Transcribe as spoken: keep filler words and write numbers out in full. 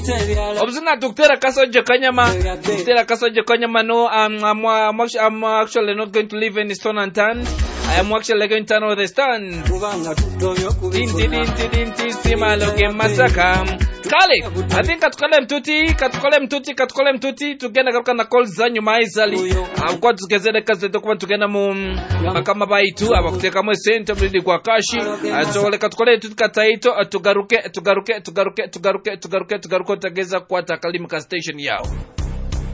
Obzina Doctor Kasoje Kanyama, Doctor Kasoje Kanyama, no, I'm, I'm, I'm actually not going to live in the stone and tan. I am actually going to turn over the stand. Dinti, dinti, dinti, simaloge masaka. Kale, I think katukole mtuti, katukole mtuti, katukole mtuti, tugenda karuka na call zanyu maizali. Kwa tugezede kazi dokuwa tugenda mu makama baitu, abakuteka mwe sente mlidi kwa kashi. Atole katukole mtuti kataito, tugaruke, tugaruke, tugaruke, tugaruke, tugaruke, tugaruke, tugeza kwa takalimu ka station yao.